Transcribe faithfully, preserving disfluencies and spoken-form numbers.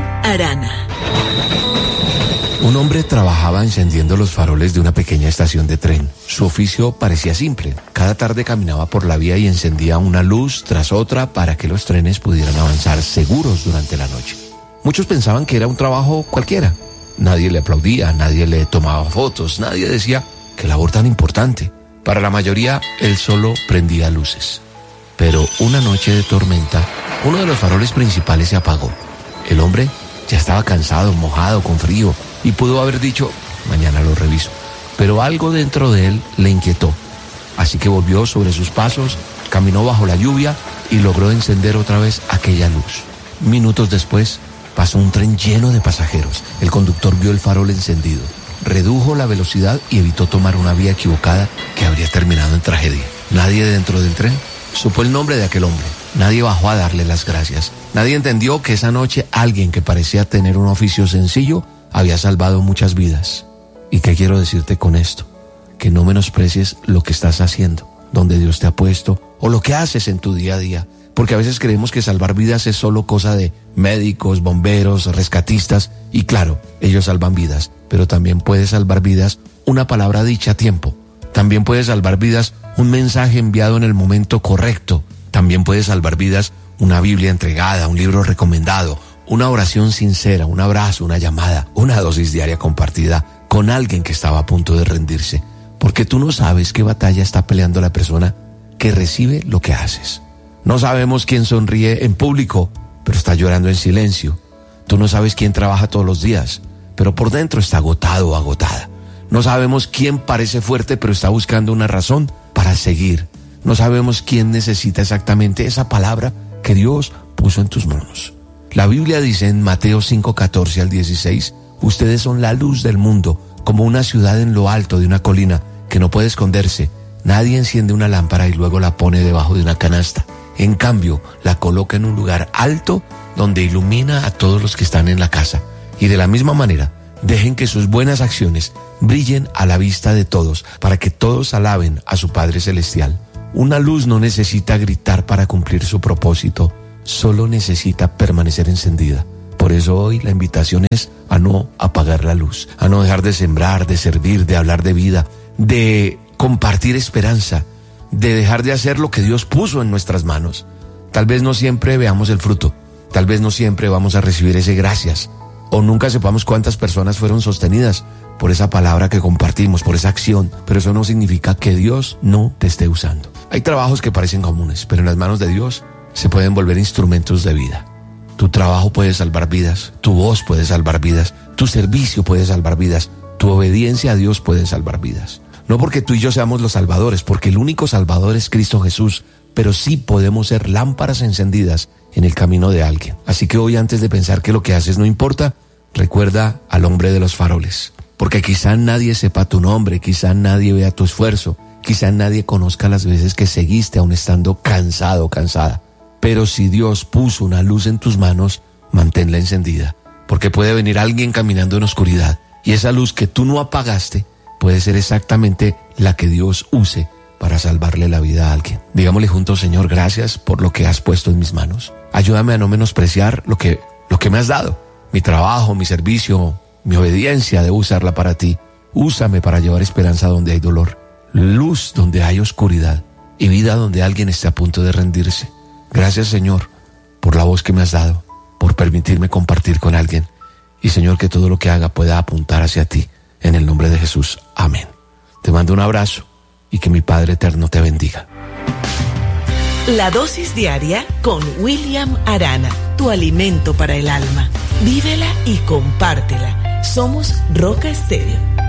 Arana. Un hombre trabajaba encendiendo los faroles de una pequeña estación de tren. Su oficio parecía simple. Cada tarde caminaba por la vía y encendía una luz tras otra para que los trenes pudieran avanzar seguros durante la noche. Muchos pensaban que era un trabajo cualquiera. Nadie le aplaudía, nadie le tomaba fotos, nadie decía qué labor tan importante. Para la mayoría, él solo prendía luces. Pero una noche de tormenta, uno de los faroles principales se apagó. El hombre ya estaba cansado, mojado, con frío, y pudo haber dicho, mañana lo reviso. Pero algo dentro de él le inquietó. Así que volvió sobre sus pasos, caminó bajo la lluvia y logró encender otra vez aquella luz. Minutos después, pasó un tren lleno de pasajeros. El conductor vio el farol encendido, redujo la velocidad y evitó tomar una vía equivocada que habría terminado en tragedia. Nadie dentro del tren supo el nombre de aquel hombre. Nadie bajó a darle las gracias. Nadie entendió que esa noche alguien que parecía tener un oficio sencillo había salvado muchas vidas. ¿Y qué quiero decirte con esto? Que no menosprecies lo que estás haciendo, donde Dios te ha puesto, o lo que haces en tu día a día. Porque a veces creemos que salvar vidas es solo cosa de médicos, bomberos, rescatistas. Y claro, ellos salvan vidas, pero también puede salvar vidas una palabra dicha a tiempo. También puede salvar vidas un mensaje enviado en el momento correcto. También puede salvar vidas una Biblia entregada, un libro recomendado, una oración sincera, un abrazo, una llamada, una dosis diaria compartida con alguien que estaba a punto de rendirse. Porque tú no sabes qué batalla está peleando la persona que recibe lo que haces. No sabemos quién sonríe en público, pero está llorando en silencio. Tú no sabes quién trabaja todos los días, pero por dentro está agotado o agotada. No sabemos quién parece fuerte, pero está buscando una razón para seguir. No sabemos quién necesita exactamente esa palabra que Dios puso en tus manos. La Biblia dice en Mateo cinco, catorce al dieciséis, ustedes son la luz del mundo, como una ciudad en lo alto de una colina que no puede esconderse. Nadie enciende una lámpara y luego la pone debajo de una canasta. En cambio, la coloca en un lugar alto donde ilumina a todos los que están en la casa. Y de la misma manera, dejen que sus buenas acciones brillen a la vista de todos, para que todos alaben a su Padre Celestial. Una luz no necesita gritar para cumplir su propósito, solo necesita permanecer encendida. Por eso hoy la invitación es a no apagar la luz, a no dejar de sembrar, de servir, de hablar de vida, de compartir esperanza, de dejar de hacer lo que Dios puso en nuestras manos. Tal vez no siempre veamos el fruto, tal vez no siempre vamos a recibir ese gracias, o nunca sepamos cuántas personas fueron sostenidas por esa palabra que compartimos, por esa acción, pero eso no significa que Dios no te esté usando. Hay trabajos que parecen comunes, pero en las manos de Dios se pueden volver instrumentos de vida. Tu trabajo puede salvar vidas, tu voz puede salvar vidas, tu servicio puede salvar vidas, tu obediencia a Dios puede salvar vidas. No porque tú y yo seamos los salvadores, porque el único salvador es Cristo Jesús, pero sí podemos ser lámparas encendidas en el camino de alguien. Así que hoy, antes de pensar que lo que haces no importa, recuerda al hombre de los faroles, porque quizá nadie sepa tu nombre, quizá nadie vea tu esfuerzo, quizá nadie conozca las veces que seguiste aún estando cansado o cansada. Pero si Dios puso una luz en tus manos, manténla encendida, porque puede venir alguien caminando en oscuridad, y esa luz que tú no apagaste puede ser exactamente la que Dios use para salvarle la vida a alguien. Digámosle juntos: Señor, gracias por lo que has puesto en mis manos. Ayúdame a no menospreciar lo que, lo que me has dado. Mi trabajo, mi servicio, mi obediencia, debo usarla para ti. Úsame para llevar esperanza donde hay dolor, luz donde hay oscuridad y vida donde alguien esté a punto de rendirse. Gracias, Señor, por la voz que me has dado, por permitirme compartir con alguien. Y, Señor, que todo lo que haga pueda apuntar hacia ti. En el nombre de Jesús. Amén. Te mando un abrazo y que mi Padre eterno te bendiga. La dosis diaria con William Arana, tu alimento para el alma. Vívela y compártela. Somos Roca Estéreo.